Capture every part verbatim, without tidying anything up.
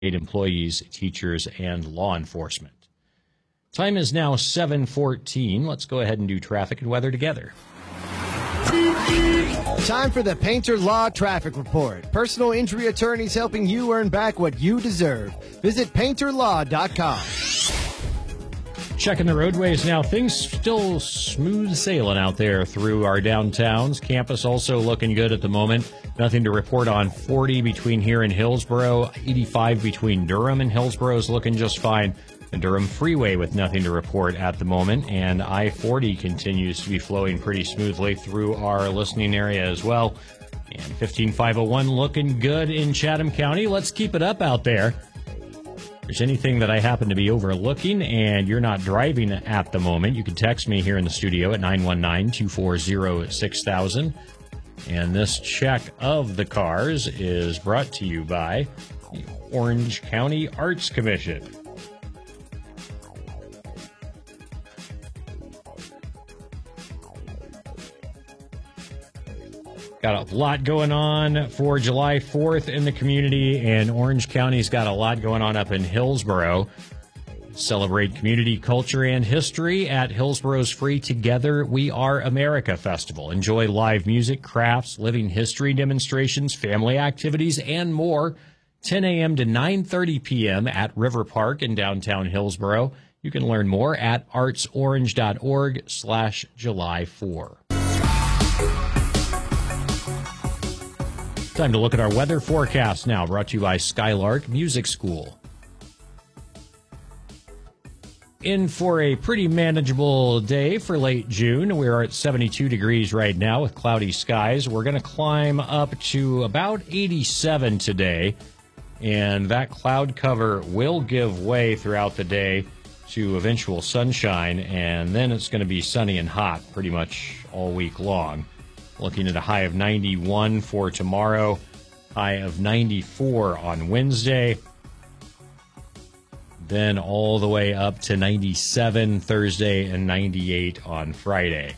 employees, teachers, and law enforcement. Time is now seven fourteen. Let's go ahead and do traffic and weather together. Time for the Painter Law Traffic Report. Personal injury attorneys helping you earn back what you deserve. Visit painter law dot com. Checking the roadways now. Things still smooth sailing out there through our downtowns. Campus also looking good at the moment. Nothing to report on forty between here and Hillsboro. eighty-five between Durham and Hillsboro is looking just fine. The Durham Freeway with nothing to report at the moment. And I forty continues to be flowing pretty smoothly through our listening area as well. And fifteen five oh one looking good in Chatham County. Let's keep it up out there. If there's anything that I happen to be overlooking and you're not driving at the moment, you can text me here in the studio at nine one nine, two four zero, six thousand. And this check of the cars is brought to you by the Orange County Arts Commission. Got a lot going on for July fourth in the community, and Orange County's got a lot going on up in Hillsboro. Celebrate community culture and history at Hillsboro's free Together We Are America Festival. Enjoy live music, crafts, living history demonstrations, family activities, and more. ten a.m. to nine thirty p.m. at River Park in downtown Hillsboro. You can learn more at artsorange.org slash July 4. Time to look at our weather forecast now, brought to you by Skylark Music School. In for a pretty manageable day for late June. We are at seventy-two degrees right now with cloudy skies. We're going to climb up to about eighty-seven today, and that cloud cover will give way throughout the day to eventual sunshine, and then it's going to be sunny and hot pretty much all week long. Looking at a high of ninety-one for tomorrow, high of ninety-four on Wednesday, then all the way up to ninety-seven Thursday and ninety-eight on Friday.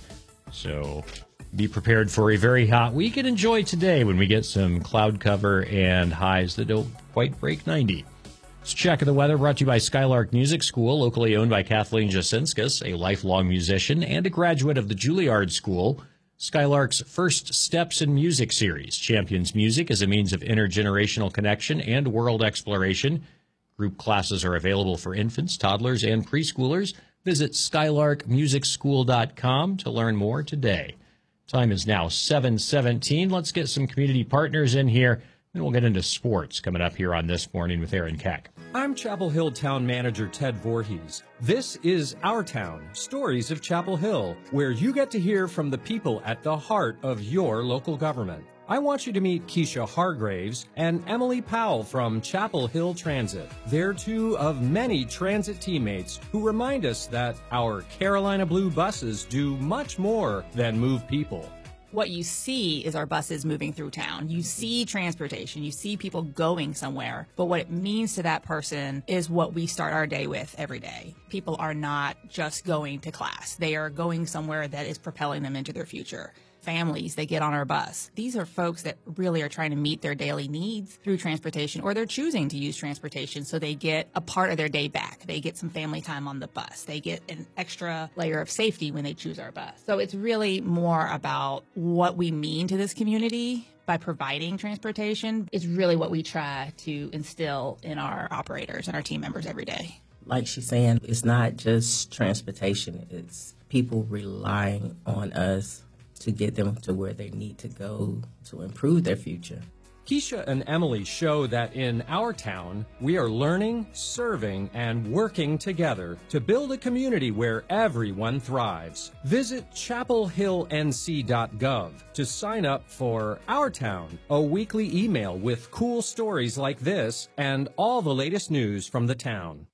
So be prepared for a very hot week and enjoy today when we get some cloud cover and highs that don't quite break ninety. Let's check the weather, brought to you by Skylark Music School, locally owned by Kathleen Jasinskis, a lifelong musician and a graduate of the Juilliard School. Skylark's First Steps in Music series champions music as a means of intergenerational connection and world exploration. Group classes are available for infants, toddlers, and preschoolers. Visit skylark music school dot com to learn more today. Time is now seven seventeen. Let's get some community partners in here, then we'll get into sports coming up here on This Morning with Aaron Keck. I'm Chapel Hill Town Manager Ted Voorhees. This is Our Town, Stories of Chapel Hill, where you get to hear from the people at the heart of your local government. I want you to meet Keisha Hargraves and Emily Powell from Chapel Hill Transit. They're two of many transit teammates who remind us that our Carolina Blue buses do much more than move people. What you see is our buses moving through town. You see transportation, you see people going somewhere, but what it means to that person is what we start our day with every day. People are not just going to class. They are going somewhere that is propelling them into their future. Families, they get on our bus. These are folks that really are trying to meet their daily needs through transportation, or they're choosing to use transportation so they get a part of their day back. They get some family time on the bus. They get an extra layer of safety when they choose our bus. So it's really more about what we mean to this community by providing transportation. It's really what we try to instill in our operators and our team members every day. Like she's saying, it's not just transportation. It's people relying on us to get them to where they need to go to improve their future. Keisha and Emily show that in our town, we are learning, serving, and working together to build a community where everyone thrives. Visit chapel hill n c dot gov to sign up for Our Town, a weekly email with cool stories like this and all the latest news from the town.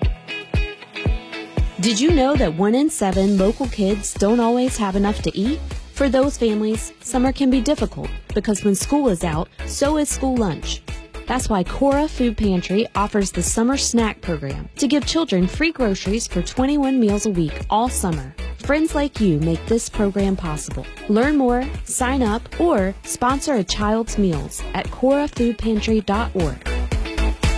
Did you know that one in seven local kids don't always have enough to eat? For those families, summer can be difficult because when school is out, so is school lunch. That's why Cora Food Pantry offers the Summer Snack Program to give children free groceries for twenty-one meals a week all summer. Friends like you make this program possible. Learn more, sign up, or sponsor a child's meals at cora food pantry dot org.